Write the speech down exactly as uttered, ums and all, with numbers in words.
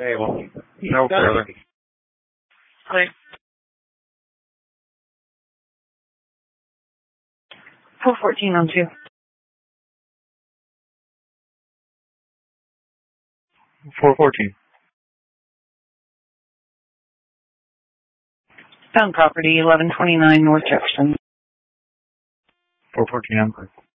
Hey, well, no further. Hi. four fourteen on two. four fourteen. Found property, eleven twenty-nine North Jefferson. four fourteen, I'm clear.